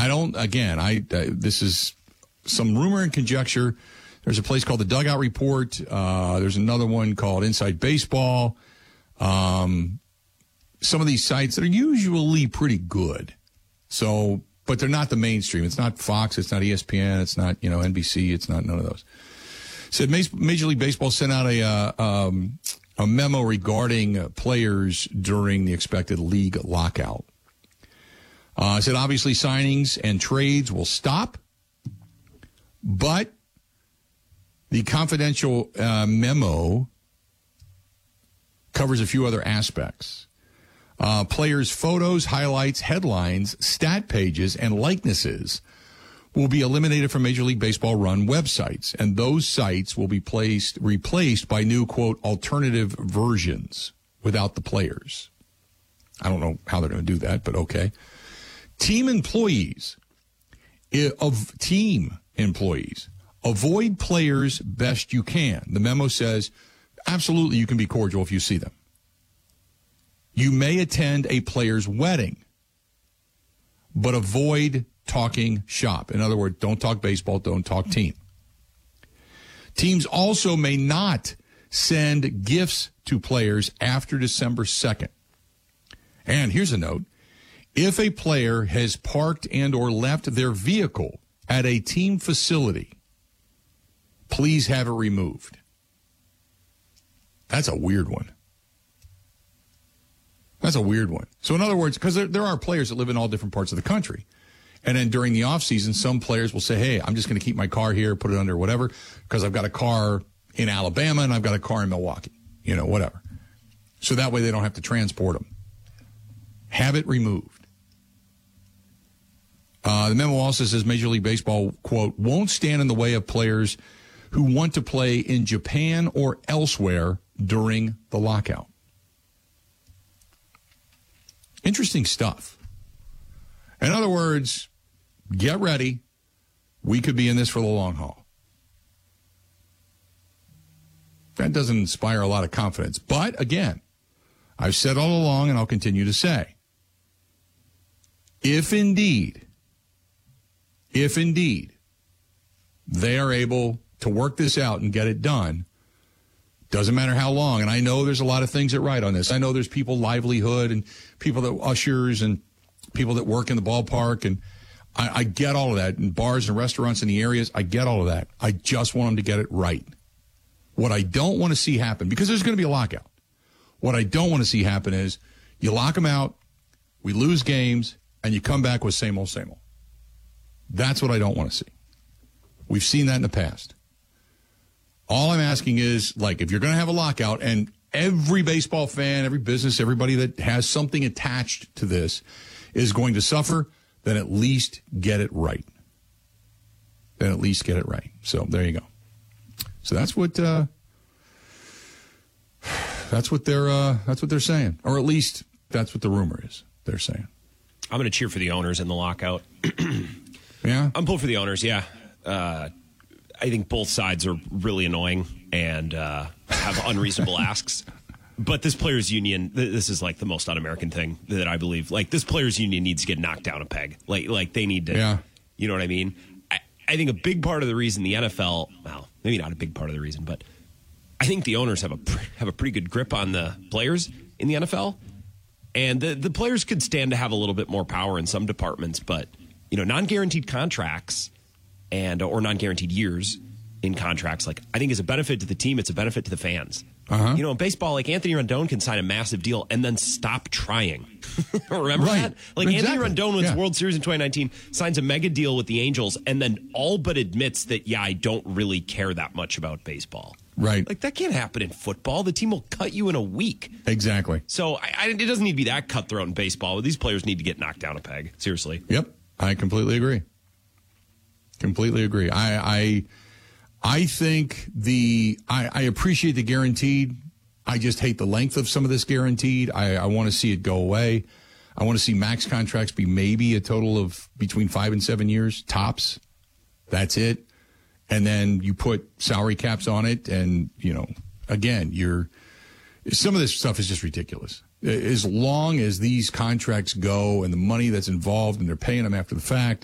I don't. Again, this is some rumor and conjecture. There's a place called the Dugout Report. There's another one called Inside Baseball. Some of these sites that are usually pretty good. So, but they're not the mainstream. It's not Fox. It's not ESPN. It's not, NBC. It's not none of those. Said Major League Baseball sent out a memo regarding players during the expected league lockout. Said obviously signings and trades will stop, but the confidential memo covers a few other aspects. Players' photos, highlights, headlines, stat pages, and likenesses will be eliminated from Major League Baseball run websites, and those sites will be replaced by new, quote, alternative versions without the players. I don't know how they're going to do that, but okay. Team employees, avoid players best you can. The memo says, absolutely, you can be cordial if you see them. You may attend a player's wedding, but avoid talking shop. In other words, don't talk baseball, don't talk team. Teams also may not send gifts to players after December 2nd. And here's a note. If a player has parked and or left their vehicle at a team facility, please have it removed. That's a weird one. That's a weird one. So in other words, because there are players that live in all different parts of the country. And then during the offseason, some players will say, hey, I'm just going to keep my car here, put it under whatever, because I've got a car in Alabama and I've got a car in Milwaukee, whatever. So that way they don't have to transport them. Have it removed. The memo also says Major League Baseball, quote, won't stand in the way of players who want to play in Japan or elsewhere during the lockout. Interesting stuff. In other words, get ready. We could be in this for the long haul. That doesn't inspire a lot of confidence. But, again, I've said all along, and I'll continue to say, if indeed they are able to work this out and get it done, doesn't matter how long. And I know there's a lot of things that write on this. I know there's people livelihood and people that ushers and people that work in the ballpark. And I get all of that. And bars and restaurants in the areas, I get all of that. I just want them to get it right. What I don't want to see happen, because there's going to be a lockout. What I don't want to see happen is you lock them out, we lose games, and you come back with same old, same old. That's what I don't want to see. We've seen that in the past. All I'm asking is, if you're going to have a lockout, and every baseball fan, every business, everybody that has something attached to this is going to suffer, then at least get it right. So there you go. So that's what they're saying, or at least that's what the rumor is. They're saying. I'm going to cheer for the owners in the lockout. Yeah, I'm pulling for the owners. Yeah, I think both sides are really annoying and have unreasonable asks. But this players' union, this is the most un-American thing that I believe. This players' union needs to get knocked down a peg. They need to. Yeah. You know what I mean? I think a big part of the reason the NFL, well, maybe not a big part of the reason, but I think the owners have a pretty good grip on the players in the NFL. And the players could stand to have a little bit more power in some departments, but non-guaranteed contracts or non-guaranteed years in contracts, I think is a benefit to the team. It's a benefit to the fans. Uh-huh. In baseball, Anthony Rendon can sign a massive deal and then stop trying. Remember right. that? Exactly. Anthony Rendon wins Yeah. World Series in 2019, signs a mega deal with the Angels, and then all but admits that, I don't really care that much about baseball. Right. That can't happen in football. The team will cut you in a week. Exactly. So it doesn't need to be that cutthroat in baseball. These players need to get knocked down a peg. Seriously. Yep. I completely agree. I think I appreciate the guaranteed. I just hate the length of some of this guaranteed. I want to see it go away. I want to see max contracts be maybe a total of between 5 and 7 years, tops. That's it. And then you put salary caps on it. And, again, some of this stuff is just ridiculous. As long as these contracts go and the money that's involved and they're paying them after the fact,